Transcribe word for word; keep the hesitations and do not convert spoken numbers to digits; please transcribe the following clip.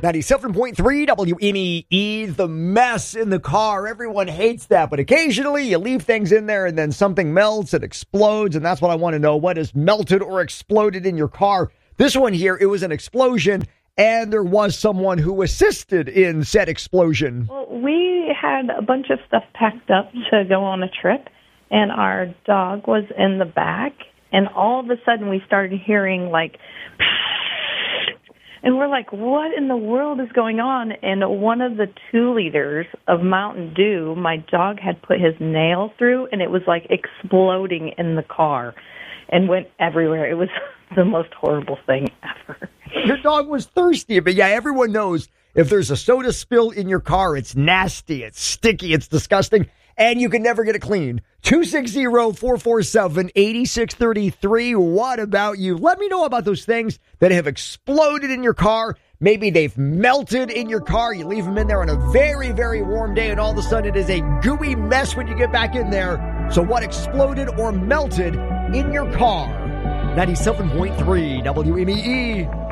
ninety-seven point three W M E E, the mess in the car. Everyone hates that, but occasionally you leave things in there and then something melts, it explodes, and that's what I want to know. What is melted or exploded in your car? This one here, it was an explosion, and there was someone who assisted in said explosion. Well, we had a bunch of stuff packed up to go on a trip, and our dog was in the back, and all of a sudden we started hearing like... And we're like, what in the world is going on? And one of the two liters of Mountain Dew, my dog had put his nail through, and it was like exploding in the car and went everywhere. It was the most horrible thing ever. Your dog was thirsty, but yeah, everyone knows if there's a soda spill in your car, it's nasty, it's sticky, it's disgusting, and you can never get it clean. two six zero, four four seven, eight six three three. What about you? Let me know about those things that have exploded in your car. Maybe they've melted in your car. You leave them in there on a very, very warm day, and all of a sudden it is a gooey mess when you get back in there. So what exploded or melted in your car? ninety-seven point three W M E E.